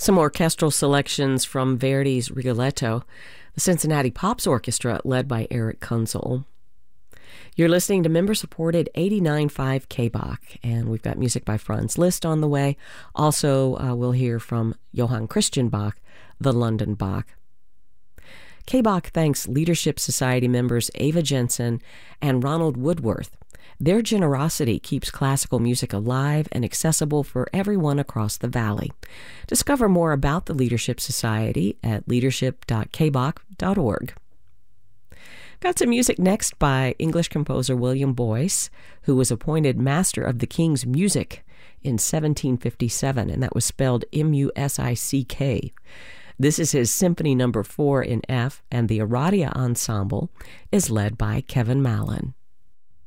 Some orchestral selections from Verdi's Rigoletto, the Cincinnati Pops Orchestra, led by Eric Kunzel. You're listening to member-supported 89.5 KBach, and we've got music by Franz Liszt on the way. Also, we'll hear from Johann Christian Bach, the London Bach. KBach thanks Leadership Society members Ava Jensen and Ronald Woodworth. Their generosity keeps classical music alive and accessible for everyone across the valley. Discover more about the Leadership Society at leadership.kbach.org. Got some music next by English composer William Boyce, who was appointed Master of the King's Music in 1757, and that was spelled M-U-S-I-C-K. This is his Symphony No. 4 in F, and the Aradia Ensemble is led by Kevin Mallon.